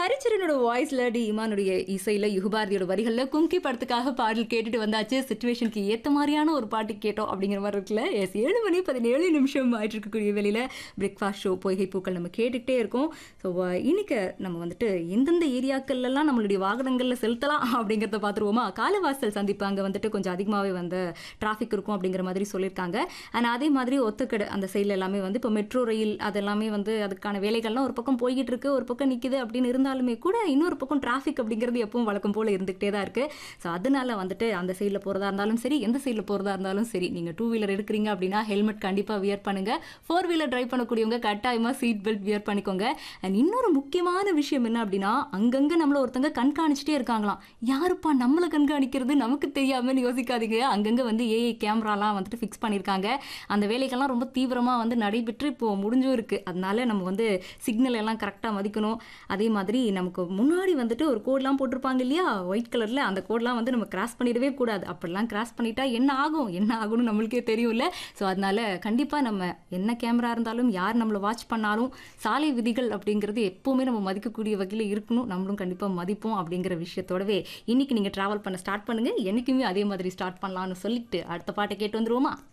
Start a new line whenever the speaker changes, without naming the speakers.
ஹரிச்சரனோட வாய்ஸ்ல டி இமானுடைய இசையில யுகபாரதியோட வரிகள்ல கும்கி படத்துக்காக பாடல் கேட்டுட்டு வந்தாச்சு. சிச்சுவேஷனுக்கு ஏத்த மாதிரியான ஒரு பாட்டு கேட்டோம் அப்படிங்கிற மாதிரி இருக்குல்ல. எஸ் 7:17 ஆயிட்டு இருக்கக்கூடிய வேலையில பிரேக்ஃபாஸ்ட் ஷோ பொய்கை பூக்கள் நம்ம கேட்டுக்கிட்டே இருக்கோம். ஸோ இன்னைக்கு நம்ம வந்துட்டு எந்தெந்த ஏரியாக்கள்லாம் நம்மளுடைய வாகனங்களில் செலுத்தலாம் அப்படிங்கிறத பார்த்துருவோமா. காலவாசல் சந்திப்பு அங்கே வந்துட்டு கொஞ்சம் அதிகமாகவே வந்து டிராஃபிக் இருக்கும் அப்படிங்கிற மாதிரி சொல்லியிருக்காங்க. அண்ட் அதே மாதிரி ஒத்தக்கடை அந்த சைடில் எல்லாமே வந்து இப்போ மெட்ரோ ரயில் அதெல்லாமே வந்து அதுக்கான வேலைகள்லாம் ஒரு பக்கம் போய்கிட்டு இருக்கு, ஒரு பக்கம் நிற்கிது அப்படின்னு இருந்தாலுமே கூட இன்னொரு பக்கம் டிராஃபிக் அப்படிங்கிறது எப்பவும் வழக்கம் போல் இருந்துகிட்டே தான் இருக்குது. ஸோ அதனால வந்துட்டு அந்த சைடில் போகிறதா இருந்தாலும் சரி, எந்த சைடில் போகிறதா இருந்தாலும் சரி, நீங்கள் 2 வீலர் எடுக்கிறீங்க அப்படின்னா ஹெல்மெட் கண்டிப்பாக வியர் பண்ணுங்கள். 4 வீலர் ட்ரைவ் பண்ணக்கூடியவங்க கட்டாயமாக சீட் பெல்ட் வியர் பண்ணிக்கோங்க. அண்ட் இன்னொரு முக்கியமான விஷயம் என்ன அப்படின்னா, அங்கங்கே நம்மளை ஒருத்தங்க கண்காணிச்சிட்டே இருக்காங்களாம். யாருப்பா நம்மளை கண்காணிக்கிறது நமக்கு தெரியாமல் யோசிக்காதீங்க. அங்கங்கே வந்து ஏஐ கேமராலாம் வந்துட்டு ஃபிக்ஸ் பண்ணியிருக்காங்க. அந்த வேலைகள்லாம் ரொம்ப தீவிரமாக வந்து நடைபெற்று இப்போது முடிஞ்சும் இருக்குது. அதனால நம்ம வந்து சிக்னல் எல்லாம் கரெக்டாக மதிக்கணும். அதே மாதிரி நமக்கு முன்னாடி வந்துட்டு ஒரு கோட்லாம் போட்டிருப்பாங்க இல்லையா, ஒயிட் கலரில். அந்த கோட்லாம் வந்து நம்ம கிராஸ் பண்ணிடவே கூடாது. அப்படிலாம் கிராஸ் பண்ணிட்டா என்ன ஆகும்னு நம்மளுக்கே தெரியும்ல. ஸோ அதனால கண்டிப்பாக நம்ம என்ன கேமரா இருந்தாலும் யார் நம்மளை வாட்ச் பண்ணாலும் சாலை விதிகள் அப்படிங்கிறது எப்போவுமே நம்ம மதிக்கக்கூடிய வகையில் இருக்கணும். நம்மளும் கண்டிப்பாக மதிப்போம் அப்படிங்கிற விஷயத்தோடவே இன்னைக்கு நீங்கள் ட்ராவல் பண்ண ஸ்டார்ட் பண்ணுங்கள். என்றைக்குமே அதே மாதிரி ஸ்டார்ட் பண்ணலாம்னு சொல்லிட்டு அடுத்த பாட்டை கேட்டு வந்துருவோமா.